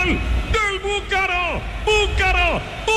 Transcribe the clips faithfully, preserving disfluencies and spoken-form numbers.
gol del Búcaro, Búcaro,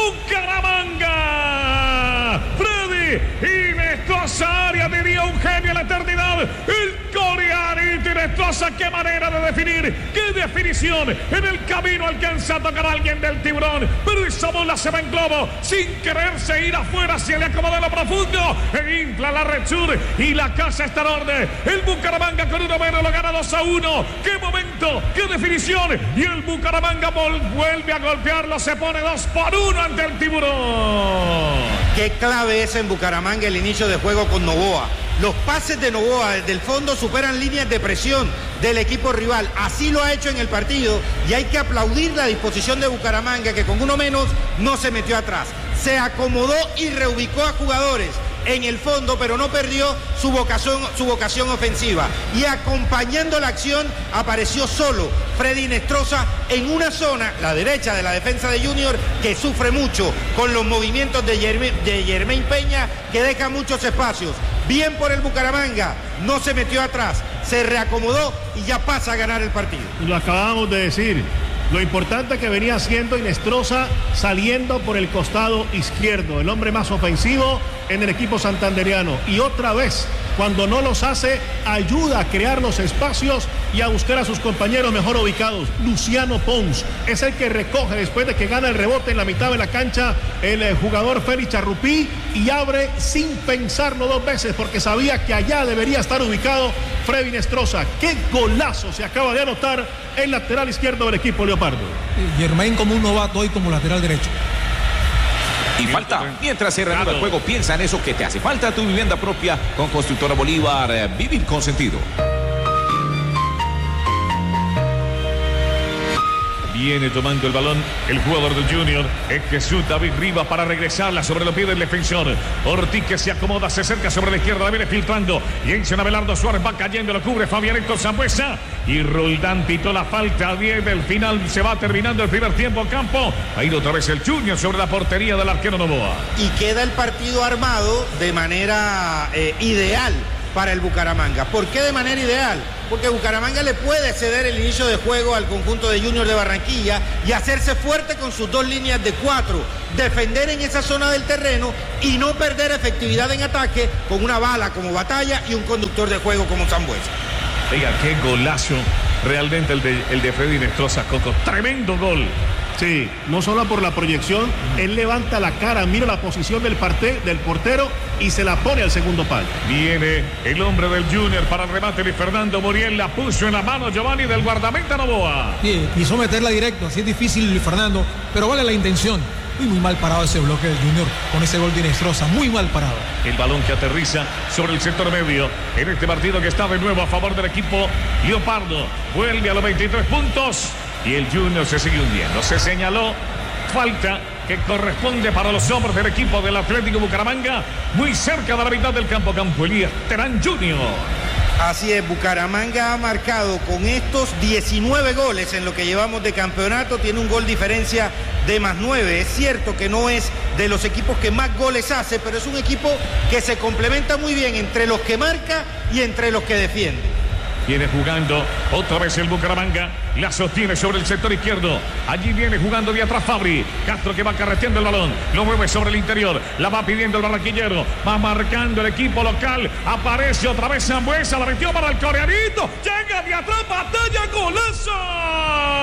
Bucaramanga. Freddy Inestrosa, área, diría un genio en la eternidad. El coreanito Inestrosa, qué manera de definir, qué definición. En el camino alcanza a tocar a alguien del Tiburón, pero esa bola se va en globo, sin quererse ir afuera, se le acomoda lo profundo, e infla la red sur y la casa está en orden. El Bucaramanga con uno menos lo gana dos a uno. Qué momento, qué definición, y el Bucaramanga vuelve a golpearlo, se pone dos por uno ante el Tiburón. Qué clave es en Bucaramanga el inicio de juego con Novoa. Los pases de Novoa desde el fondo superan líneas de presión del equipo rival. Así lo ha hecho en el partido y hay que aplaudir la disposición de Bucaramanga, que con uno menos no se metió atrás. Se acomodó y reubicó a jugadores en el fondo, pero no perdió su vocación, su vocación ofensiva. Y acompañando la acción apareció solo Freddy Inestrosa en una zona, la derecha de la defensa de Junior, que sufre mucho con los movimientos de Germain, de Germain Peña, que deja muchos espacios. Bien por el Bucaramanga, no se metió atrás, se reacomodó y ya pasa a ganar el partido. Lo acabamos de decir. Lo importante que venía haciendo Inestrosa saliendo por el costado izquierdo, el hombre más ofensivo en el equipo santandereano. Y otra vez, cuando no los hace, ayuda a crear los espacios y a buscar a sus compañeros mejor ubicados. Luciano Pons es el que recoge después de que gana el rebote en la mitad de la cancha el eh, jugador Félix Charrupí, y abre sin pensarlo dos veces porque sabía que allá debería estar ubicado Freddy Inestrosa. ¡Qué golazo se acaba de anotar el lateral izquierdo del equipo leopardo! Germain como un novato hoy como lateral derecho. Y falta, mientras se reanuda el juego, piensa en eso que te hace falta, tu vivienda propia con Constructora Bolívar. eh, Vivir con sentido. Viene tomando el balón el jugador del Junior, es Jesús David Rivas, para regresarla sobre los pies del defensor. Ortiz, que se acomoda, se acerca sobre la izquierda, la viene filtrando. Y Jensen Abelardo Suárez va cayendo, lo cubre Fabianito Zambuesa. Y Roldán pitó la falta a diez del final. Se va terminando el primer tiempo, campo. Ha ido otra vez el Junior sobre la portería del arquero Novoa. Y queda el partido armado de manera eh, ideal para el Bucaramanga. ¿Por qué de manera ideal? Porque Bucaramanga le puede ceder el inicio de juego al conjunto de Junior de Barranquilla y hacerse fuerte con sus dos líneas de cuatro, defender en esa zona del terreno y no perder efectividad en ataque con una bala como Batalla y un conductor de juego como Zambuesa. Oiga, qué golazo realmente el de, el de Freddy Inestrosa, Coco. Tremendo gol. Sí, no solo por la proyección, él levanta la cara, mira la posición del, parte, del portero y se la pone al segundo palo. Viene el hombre del Junior para el remate de Fernando Muriel, la puso en la mano Giovanni del guardameta Novoa. Sí, quiso meterla directo, así es difícil Fernando, pero vale la intención. Muy, muy mal parado ese bloque del Junior con ese gol de Inestrosa, muy mal parado. El balón que aterriza sobre el sector medio en este partido que está de nuevo a favor del equipo Leopardo. Vuelve a los veintitrés puntos y el Junior se sigue hundiendo. Se señaló falta que corresponde para los hombres del equipo del Atlético Bucaramanga, muy cerca de la mitad del campo. Campo Elías Terán Junior. Así es, Bucaramanga ha marcado con estos diecinueve goles en lo que llevamos de campeonato, tiene un gol diferencia de más nueve. Es cierto que no es de los equipos que más goles hace, pero es un equipo que se complementa muy bien entre los que marca y entre los que defiende. Viene jugando otra vez el Bucaramanga, la sostiene sobre el sector izquierdo. Allí viene jugando de atrás Fabri. Castro, que va carreteando el balón, lo mueve sobre el interior, la va pidiendo el barranquillero, va marcando el equipo local. Aparece otra vez Zambuesa, la metió para el coreanito, llega de atrás, Batalla, golazo.